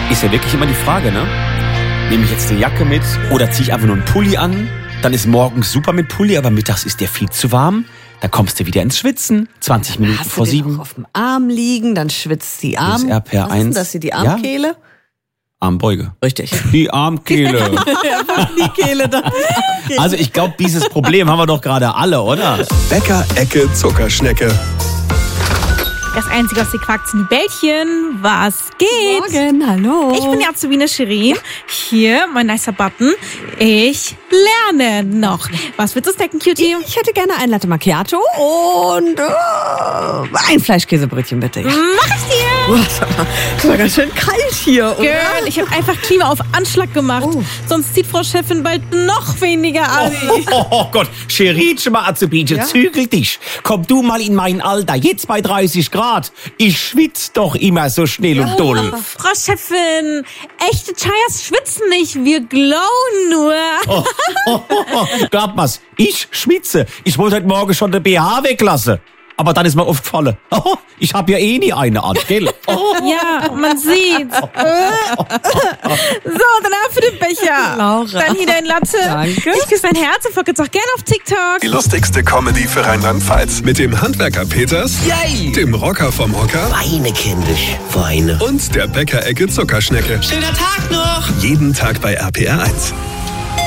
ist ja wirklich immer die Frage, ne? Nehme ich jetzt eine Jacke mit oder ziehe ich einfach nur einen Pulli an? Dann ist morgens super mit Pulli, aber mittags ist der viel zu warm. Da kommst du wieder ins Schwitzen. 20 Minuten vor 7. Auf dem Arm liegen, dann schwitzt die Arm. Das RPR1. Was ist denn das hier, die Armkehle? Ja. Armbeuge. Richtig. Die Armkehle. Die Kehle da. Also ich glaube, dieses Problem haben wir doch gerade alle, oder? Bäcker-Ecke Zuckerschnecke. Das Einzige, was ihr quakt, sind die Bällchen. Was geht? Morgen, hallo. Ich bin die Azubine Shirin. Hier, mein nicer Button. Ich lerne noch. Was willst du snacken, Cutie? Ich hätte gerne ein Latte Macchiato und ein Fleischkäsebrötchen, bitte. Mach ich dir! Das war ganz schön kalt hier, oder? Girl, ich habe einfach Klima auf Anschlag gemacht. Oh. Sonst zieht Frau Chefin bald noch weniger an. Oh Gott, Scheritsche mal Azubine, Ja? zügel dich. Komm du mal in mein Alter, jetzt bei 30 Grad. Ich schwitz doch immer so schnell und doll. Frau Chefin, echte Chayas schwitzen nicht, wir glowen nur. Glaub mal's, ich schwitze. Ich wollte heute Morgen schon den BH weglassen. Aber dann ist mir aufgefallen, ich habe ja eh nie eine an, gell? Ja, man sieht's. So, dann ab für den Becher. Laura. Dann hier dein Latte. Danke. Ich küsse dein Herz und folge jetzt auch gerne auf TikTok. Die lustigste Comedy für Rheinland-Pfalz. Mit dem Handwerker Peters, Yay! dem Rocker vom Hocker Weine, kindisch, Weine. und der Bäcker-Ecke Zuckerschnecke. Schöner Tag noch! Jeden Tag bei RPR 1.